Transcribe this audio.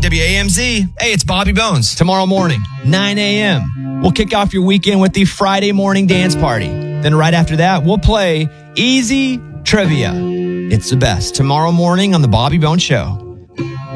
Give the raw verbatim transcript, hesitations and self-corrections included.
W A M Z. Hey, it's Bobby Bones. Tomorrow morning, nine a.m., we'll kick off your weekend with the Friday morning dance party. Then right after that, we'll play Easy Trivia. It's the best. Tomorrow morning on The Bobby Bones Show.